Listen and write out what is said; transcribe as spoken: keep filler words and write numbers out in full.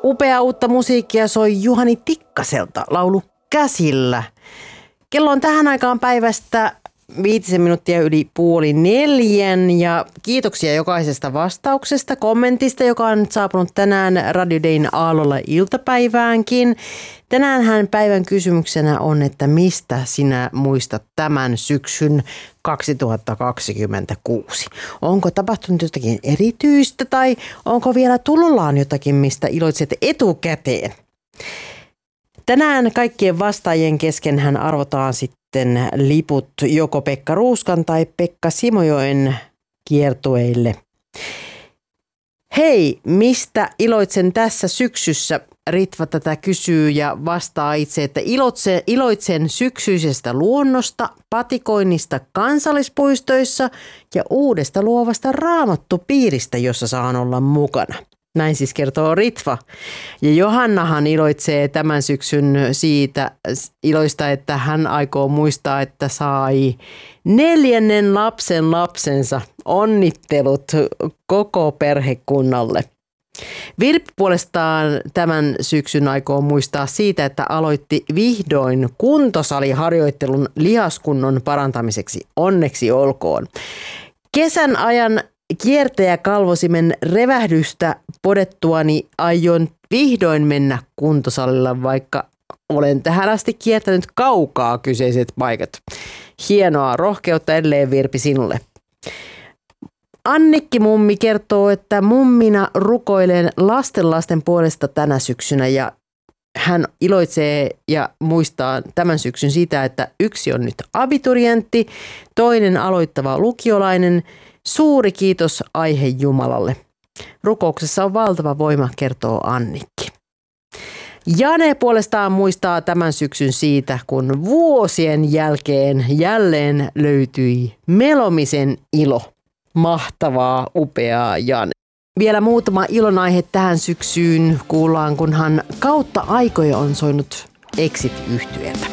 Upea uutta musiikkia soi Juhani Tikkaselta laulu Käsillä. Kello on tähän aikaan päivästä viitisen minuuttia yli puoli neljän ja kiitoksia jokaisesta vastauksesta, kommentista, joka on saapunut tänään Radio Dayn aallolla iltapäiväänkin. Tänäänhän päivän kysymyksenä on, että mistä sinä muistat tämän syksyn kaksituhattakaksikymmentäkuusi? Onko tapahtunut jotakin erityistä tai onko vielä tulollaan jotakin, mistä iloitset etukäteen? Tänään kaikkien vastaajien keskenhän arvotaan sitten liput joko Pekka Ruuskan tai Pekka Simojoen kiertueille. Hei, mistä iloitsen tässä syksyssä? Ritva tätä kysyy ja vastaa itse, että iloitsen, iloitsen syksyisestä luonnosta, patikoinnista kansallispuistoissa ja uudesta luovasta raamattupiiristä, jossa saan olla mukana. Näin siis kertoo Ritva. Ja Johannahan iloitsee tämän syksyn siitä iloista, että hän aikoo muistaa, että sai neljännen lapsen lapsensa. Onnittelut koko perhekunnalle. Virpi puolestaan tämän syksyn aikoo muistaa siitä, että aloitti vihdoin kuntosaliharjoittelun lihaskunnon parantamiseksi. Onneksi olkoon. Kesän ajan kiertäjäkalvosimen revähdystä podettuani aion vihdoin mennä kuntosalilla, vaikka olen tähän asti kiertänyt kaukaa kyseiset paikat. Hienoa rohkeutta edelleen, Virpi, sinulle. Annikki mummi kertoo, että mummina rukoilen lastenlasten puolesta tänä syksynä ja hän iloitsee ja muistaa tämän syksyn sitä, että yksi on nyt abiturientti, toinen aloittava lukiolainen. Suuri kiitos aihe Jumalalle. Rukouksessa on valtava voima, kertoo Annikki. Jane puolestaan muistaa tämän syksyn siitä, kun vuosien jälkeen jälleen löytyi melomisen ilo. Mahtavaa, upeaa, Jane. Vielä muutama ilonaihe tähän syksyyn kuullaan, kunhan kautta aikoja on soinut Exit-yhtyeeltä.